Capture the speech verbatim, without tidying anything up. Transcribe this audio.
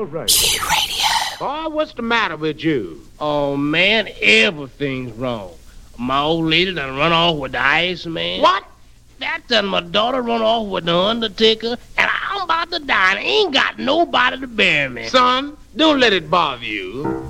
right. Q-Radio. Boy, what's the matter with you? Oh, man, everything's wrong. My old lady done run off with the Iceman. What? That done my daughter run off with the Undertaker, and I'm about to die and ain't got nobody to bury me. Son, don't let it bother you.